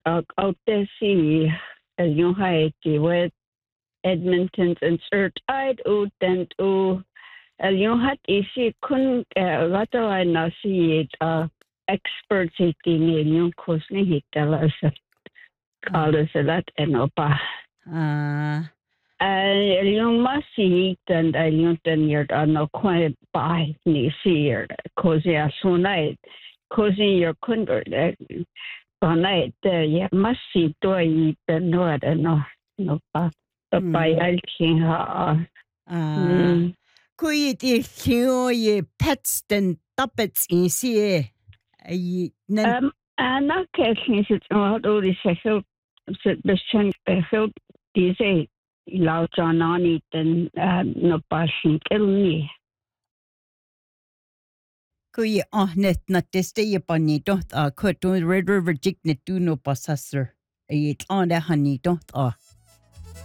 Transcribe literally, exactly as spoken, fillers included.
uh, out there see yung hai ki with Edmonton and cert I'd ut and u yung hat isi kun rata I na see uh experts eating yung kusni hitala sa kala sa that and opa. Ah. Uh, yung masi and yung tenyard ano kwan by ni sier kozi asunay kozi your kunder panay te ya masi to i tenwad ano no pa pa alkin ha Ah. Kui ti llio ye pets den tappets in sie. Ai nan um ana kekin sit no do di sesel sit beschen behel di say lao janani ten no pa shikelni. kui ahnet na teste ye pani dot a kut Red River jignet do no passer. Ai on the honey dot a.